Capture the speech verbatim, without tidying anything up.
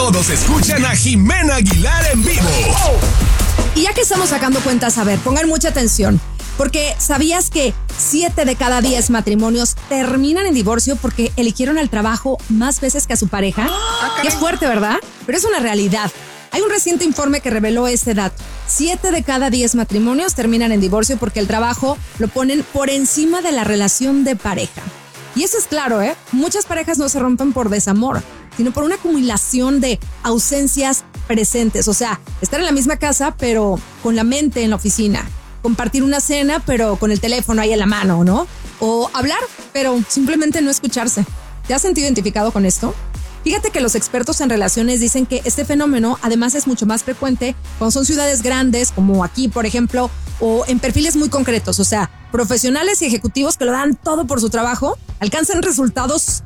todos escuchan a Jimena Aguilar en vivo. Y ya que estamos sacando cuentas, a ver, pongan mucha atención. Porque ¿sabías que siete de cada diez matrimonios terminan en divorcio porque eligieron al trabajo más veces que a su pareja? Y es fuerte, ¿verdad? Pero es una realidad. Hay un reciente informe que reveló este dato. Siete de cada diez matrimonios terminan en divorcio porque el trabajo lo ponen por encima de la relación de pareja. Y eso es claro, ¿eh? Muchas parejas no se rompen por desamor, sino por una acumulación de ausencias presentes. O sea, estar en la misma casa, pero con la mente en la oficina. Compartir una cena, pero con el teléfono ahí en la mano, ¿no? O hablar, pero simplemente no escucharse. ¿Te has sentido identificado con esto? Fíjate que los expertos en relaciones dicen que este fenómeno además es mucho más frecuente cuando son ciudades grandes, como aquí, por ejemplo, o en perfiles muy concretos. O sea, profesionales y ejecutivos que lo dan todo por su trabajo, alcanzan resultados